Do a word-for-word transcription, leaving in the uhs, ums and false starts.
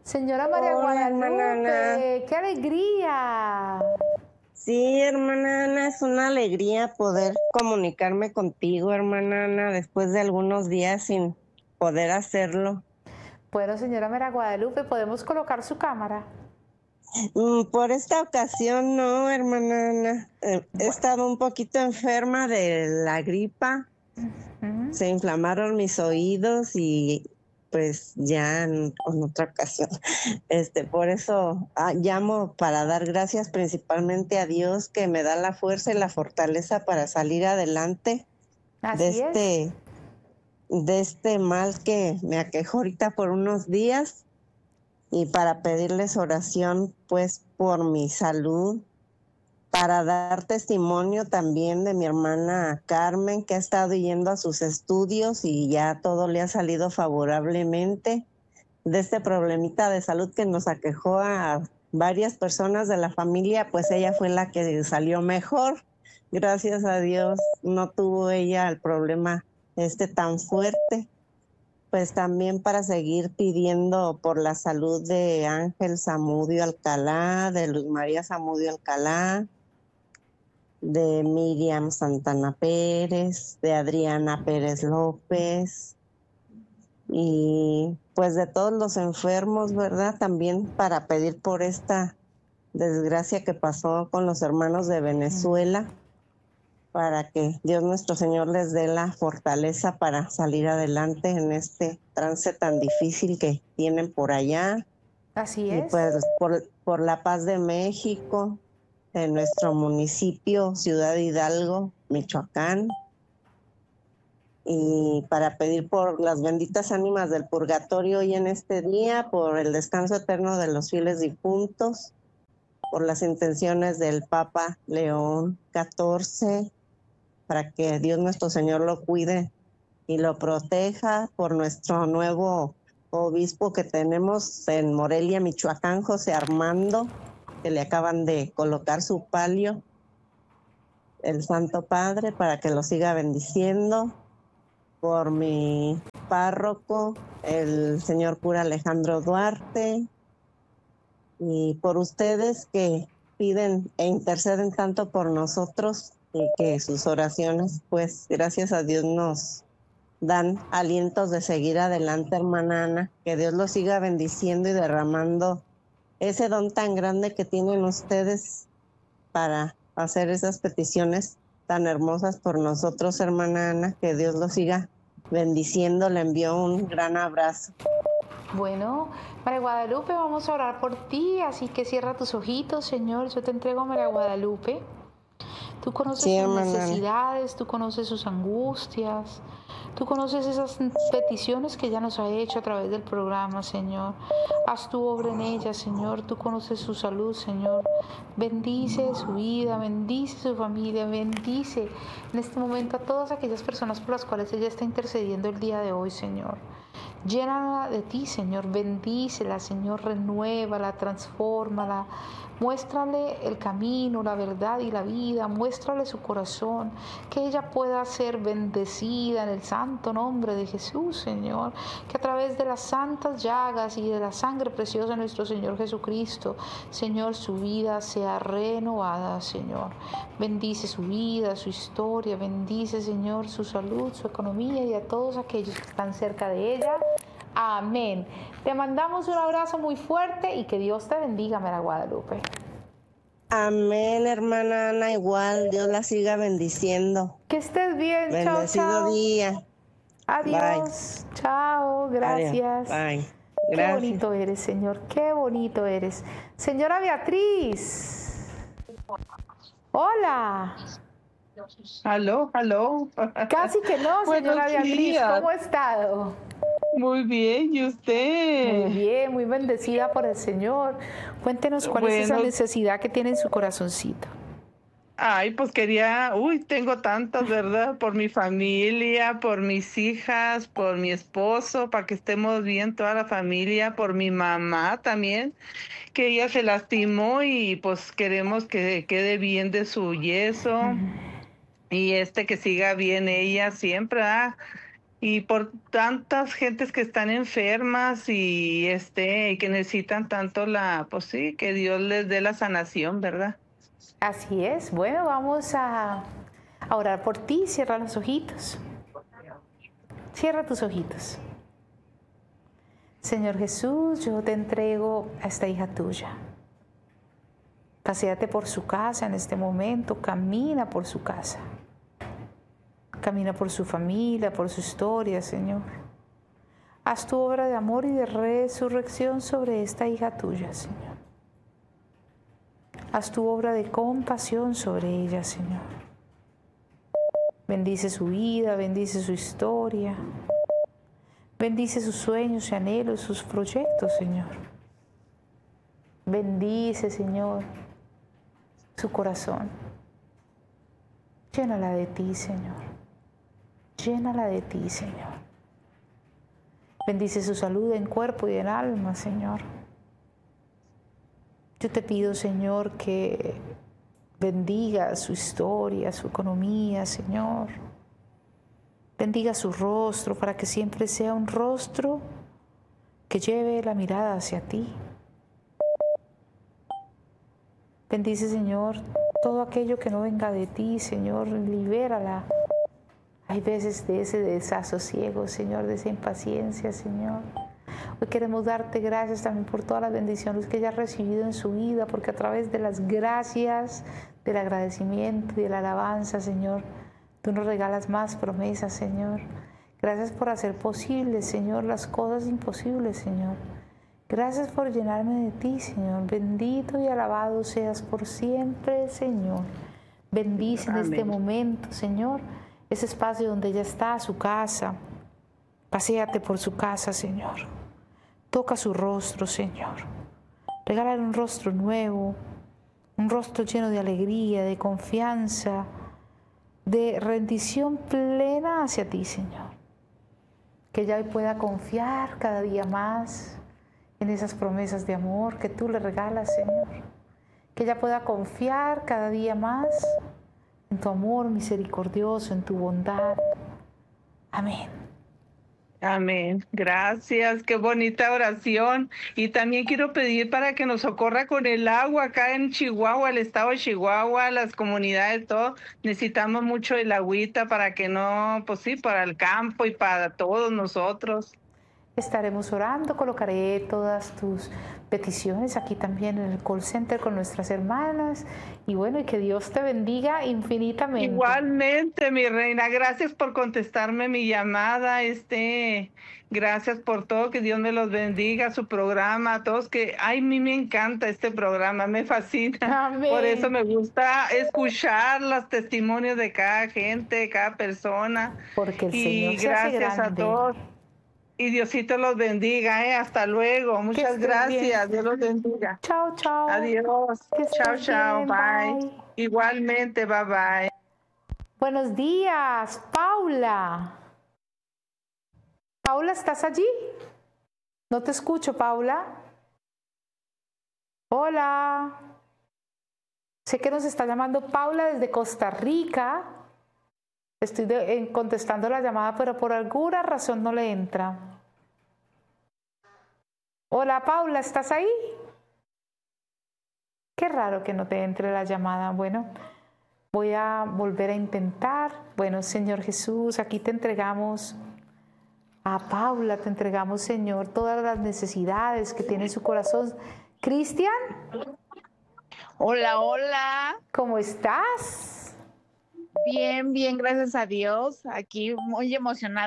Señora María Hola, hermana Ana. Guadalupe, qué alegría. Sí, hermana Ana, es una alegría poder comunicarme contigo, hermana Ana, después de algunos días sin poder hacerlo. Bueno, señora María Guadalupe, ¿podemos colocar su cámara? Mm, Por esta ocasión no, hermana Ana. Eh, he Bueno, estado un poquito enferma de la gripa, ujú. se inflamaron mis oídos y pues ya en, en otra ocasión. Este, por eso ah, llamo para dar gracias principalmente a Dios que me da la fuerza y la fortaleza para salir adelante de Así es. este, de este mal que me aquejó ahorita por unos días y para pedirles oración pues por mi salud, para dar testimonio también de mi hermana Carmen, que ha estado yendo a sus estudios y ya todo le ha salido favorablemente, de este problemita de salud que nos aquejó a varias personas de la familia, pues ella fue la que salió mejor. Gracias a Dios no tuvo ella el problema este tan fuerte. Pues también para seguir pidiendo por la salud de Ángel Zamudio Alcalá, de Luz María Zamudio Alcalá, de Miriam Santana Pérez, de Adriana Pérez López y pues de todos los enfermos, ¿verdad? También para pedir por esta desgracia que pasó con los hermanos de Venezuela, para que Dios nuestro Señor les dé la fortaleza para salir adelante en este trance tan difícil que tienen por allá. Así Y es. pues por, por la paz de México, en nuestro municipio, Ciudad Hidalgo, Michoacán, y para pedir por las benditas ánimas del purgatorio hoy en este día, por el descanso eterno de los fieles difuntos, por las intenciones del Papa León catorce, para que Dios nuestro Señor lo cuide y lo proteja, por nuestro nuevo obispo que tenemos en Morelia, Michoacán, José Armando, que le acaban de colocar su palio, el Santo Padre, para que lo siga bendiciendo, por mi párroco, el señor cura Alejandro Duarte, y por ustedes que piden e interceden tanto por nosotros y que sus oraciones, pues gracias a Dios nos dan alientos de seguir adelante, hermana Ana. Que Dios los siga bendiciendo y derramando ese don tan grande que tienen ustedes para hacer esas peticiones tan hermosas por nosotros, hermana Ana. Que Dios los siga bendiciendo. Le envío un gran abrazo. Bueno, María Guadalupe, vamos a orar por ti, así que cierra tus ojitos, Señor. Yo te entrego a María Guadalupe. Tú conoces Sí, sus hermana Ana. necesidades, tú conoces sus angustias, tú conoces esas peticiones que ella nos ha hecho a través del programa, Señor. Haz tu obra en ella, Señor. Tú conoces su salud, Señor. Bendice su vida, bendice su familia, bendice en este momento a todas aquellas personas por las cuales ella está intercediendo el día de hoy, Señor. Llénala de ti, Señor, bendícela, Señor, renuévala, transfórmala, muéstrale el camino, la verdad y la vida, muéstrale su corazón, que ella pueda ser bendecida en el santo nombre de Jesús, Señor, que a través de las santas llagas y de la sangre preciosa de nuestro Señor Jesucristo, Señor, su vida sea renovada, Señor. Bendice su vida, su historia, bendice, Señor, su salud, su economía y a todos aquellos que están cerca de ella. Amén. Te mandamos un abrazo muy fuerte y que Dios te bendiga, María Guadalupe. Amén, hermana Ana. Igual, Dios la siga bendiciendo. Que estés bien. Chao, Bendecido chao. día. Bye. Adiós. Chao. Adiós. Gracias. Bye. Qué Gracias. bonito eres, Señor. Qué bonito eres. Señora Beatriz. Hola. Aló, aló. Casi que no, señora Buenos Beatriz. días. ¿Cómo ha estado? Muy bien, ¿y usted? Muy bien, muy bendecida por el Señor. Cuéntenos cuál es esa Bueno, necesidad que tiene en su corazoncito. ay, pues quería, uy, tengo tantas, ¿verdad? Por mi familia, por mis hijas, por mi esposo, para que estemos bien toda la familia, por mi mamá también, que ella se lastimó y pues queremos que quede bien de su yeso y este que siga bien ella siempre, ¿ah? y por tantas gentes que están enfermas y este que necesitan tanto la, pues sí, que Dios les dé la sanación, ¿verdad? Así es. Bueno, vamos a, a orar por ti. Cierra los ojitos. Cierra tus ojitos. Señor Jesús, yo te entrego a esta hija tuya. Paséate por su casa en este momento, camina por su casa. Camina por su familia, por su historia, Señor. Haz tu obra de amor y de resurrección sobre esta hija tuya, Señor. Haz tu obra de compasión sobre ella, Señor. Bendice su vida, bendice su historia. Bendice sus sueños y anhelos, sus proyectos, Señor. Bendice, Señor, su corazón. Llénala de ti, Señor. Llénala de ti, Señor. Bendice su salud en cuerpo y en alma, Señor. Yo te pido, Señor, que bendiga su historia, su economía, Señor. Bendiga su rostro para que siempre sea un rostro que lleve la mirada hacia ti. Bendice, Señor, todo aquello que no venga de ti, Señor, libérala. Hay veces de ese desasosiego, Señor, de esa impaciencia, Señor. Hoy queremos darte gracias también por todas las bendiciones que ella ha recibido en su vida, porque a través de las gracias, del agradecimiento y de la alabanza, Señor, tú nos regalas más promesas, Señor. Gracias por hacer posibles, Señor, las cosas imposibles, Señor. Gracias por llenarme de ti, Señor. Bendito y alabado seas por siempre, Señor. Bendice en este momento, Señor, ese espacio donde ella está, su casa. Paséate por su casa, Señor. Toca su rostro, Señor. Regálale un rostro nuevo, un rostro lleno de alegría, de confianza, de rendición plena hacia ti, Señor. Que ella hoy pueda confiar cada día más en esas promesas de amor que tú le regalas, Señor. Que ella pueda confiar cada día más en tu amor misericordioso, en tu bondad. Amén. Amén. Gracias. Qué bonita oración. Y también quiero pedir para que nos socorra con el agua acá en Chihuahua, el estado de Chihuahua, las comunidades, todo. Necesitamos mucho el agüita para que no, pues sí, para el campo y para todos nosotros. Estaremos orando, colocaré todas tus peticiones aquí también en el call center con nuestras hermanas. Y bueno, y que Dios te bendiga infinitamente. Igualmente, mi reina, gracias por contestarme mi llamada. Este, gracias por todo, que Dios me los bendiga, su programa, a todos, que ay, a mí me encanta este programa, me fascina. Amén. Por eso me gusta escuchar los testimonios de cada gente, de cada persona. Porque el y Señor se hace gracias grande. a todos. Y Diosito los bendiga, ¿eh? Hasta luego. Muchas gracias. Bien. Dios los bendiga. Chao, chao. Adiós. Chao, chao. Bien. Bye. Bye. Igualmente, bye, bye. Buenos días, Paula. Paula, ¿estás allí? No te escucho, Paula. Hola. Sé que nos está llamando Paula desde Costa Rica. Estoy de, en, contestando la llamada, pero por alguna razón no le entra. Hola, Paula, ¿estás ahí? Qué raro que no te entre la llamada. Bueno, voy a volver a intentar. Bueno, Señor Jesús, aquí te entregamos a Paula, te entregamos, Señor, todas las necesidades que tiene su corazón. Cristian. Hola, hola. ¿Cómo estás? Bien, bien, gracias a Dios. Aquí muy emocionada.